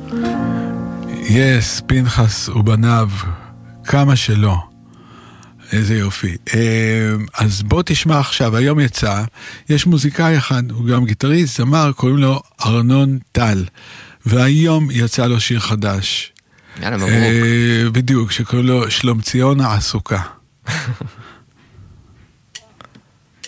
יס, פנחס ובניו, כמה שלא. איזה יופי. אז בוא תשמע עכשיו, היום יצא, יש מוזיקאי אחד, הוא גם גיטריסט, זמר, קוראים לו ארנון טל, והיום יצא לו שיר חדש. יאללה, מברוק. בדיוק, שקוראים לו שלומציון העסוקה.